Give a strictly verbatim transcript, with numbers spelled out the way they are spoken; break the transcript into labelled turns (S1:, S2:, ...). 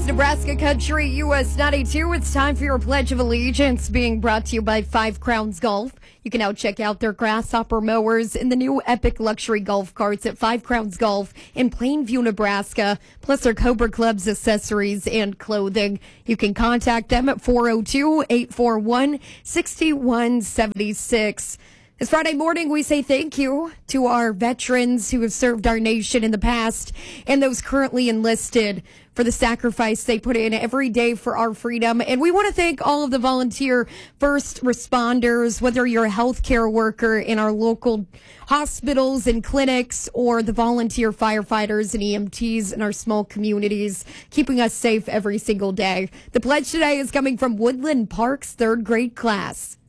S1: Nebraska Country, U S ninety-two. It's time for your Pledge of Allegiance, being brought to you by Five Crowns Golf. You can now check out their Grasshopper mowers and the new Epic luxury golf carts at Five Crowns Golf in Plainview, Nebraska, plus their Cobra Club's accessories and clothing. You can contact them at four oh two, eight four one, six one seven six. This Friday morning, we say thank you to our veterans who have served our nation in the past and those currently enlisted for the sacrifice they put in every day for our freedom. And we want to thank all of the volunteer first responders, whether you're a healthcare worker in our local hospitals and clinics or the volunteer firefighters and E M Ts in our small communities, keeping us safe every single day. The pledge today is coming from Woodland Park's third grade class.